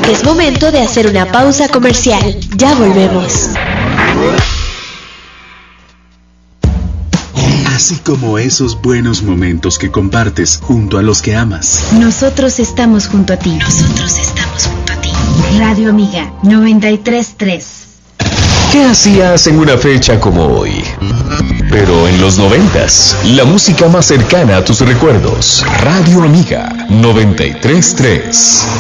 Es momento de hacer una pausa comercial. Ya volvemos. Así como esos buenos momentos que compartes junto a los que amas. Nosotros estamos junto a ti. Nosotros estamos junto a ti. Radio Amiga 93.3. ¿Qué hacías en una fecha como hoy? Pero en los 90s, la música más cercana a tus recuerdos. Radio Amiga 93.3.